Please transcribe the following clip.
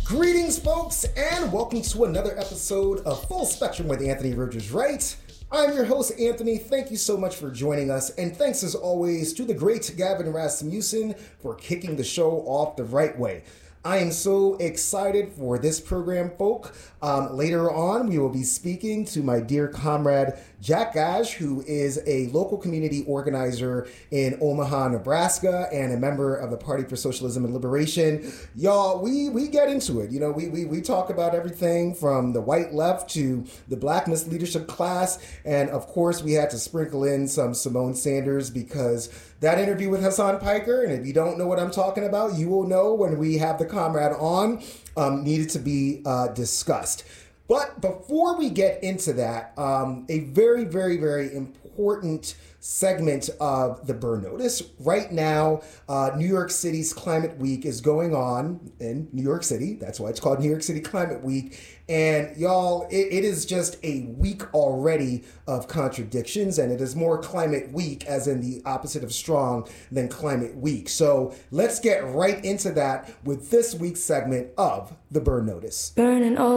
Greetings, folks, and welcome to another episode of Full Spectrum with Anthony Rogers Wright. I'm your host, Anthony. Thank you so much for joining us, and thanks as always to the great Gavin Rasmussen for kicking the show off the right way. I am so excited for this program, folk. Later on, we will be speaking to my dear comrade, Jack Gage, who is a local community organizer in Omaha, Nebraska, and a member of the Party for Socialism and Liberation. Y'all, we get into it. You know, we talk about everything from the white left to the black misleadership class. And of course, we had to sprinkle in some Simone Sanders because that interview with Hasan Piker, and if you don't know what I'm talking about, you will know when we have the comrade on, needed to be discussed. But before we get into that, a very, very, very important segment of the Burn Notice. Right now, New York City's Climate Week is going on in New York City. That's why it's called New York City Climate Week. And y'all, it is just a week already of contradictions, and it is more Climate Week, as in the opposite of strong, than Climate Week. So let's get right into that with this week's segment of the Burn Notice. Burning all